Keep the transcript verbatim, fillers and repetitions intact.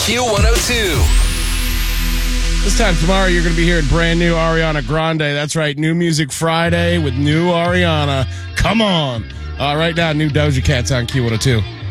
Q one oh two. This time tomorrow, you're going to be hearing brand new Ariana Grande. That's right, New Music Friday with new Ariana. Come on. Uh, right now, new Doja Cat's on Q one oh two.